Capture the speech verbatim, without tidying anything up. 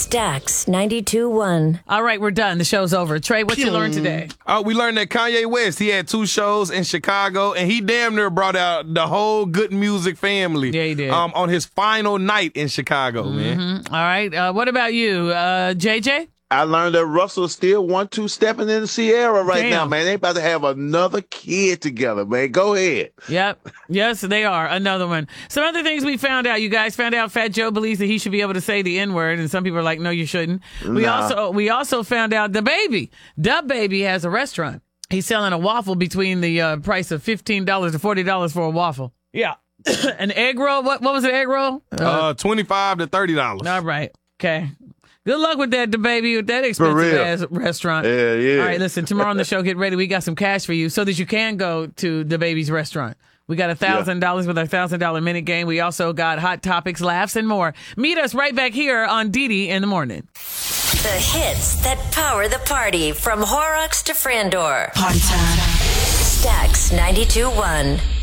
Stax ninety-two one. All right, we're done. The show's over. Trey, what you learned today? Uh, we learned that Kanye West, he had two shows in Chicago, and he damn near brought out the whole Good Music family. Yeah, he did. Um, on his final night in Chicago, mm-hmm. man. All right. Uh, what about you, uh, J J? I learned that Russell's still one two stepping in the Sierra right Damn. now, man. They about to have another kid together, man. Go ahead. Yep. Yes, they are. Another one. Some other things we found out. You guys found out Fat Joe believes that he should be able to say the N-word, and some people are like, no, you shouldn't. We Nah. also we also found out the baby, the baby has a restaurant. He's selling a waffle between the uh, price of fifteen dollars to forty dollars for a waffle. Yeah. An egg roll. What, what was it, egg roll? Uh, uh twenty-five to thirty dollars. All right. Okay. Good luck with that, the baby, with that expensive ass restaurant. Yeah, yeah. All right, listen, tomorrow on the show, get ready. We got some cash for you so that you can go to the baby's restaurant. We got one thousand dollars with our one thousand dollars minute game. We also got hot topics, laughs, and more. Meet us right back here on Didi in the Morning. The hits that power the party from Horrocks to Frandor. Party time. Stax ninety-two one.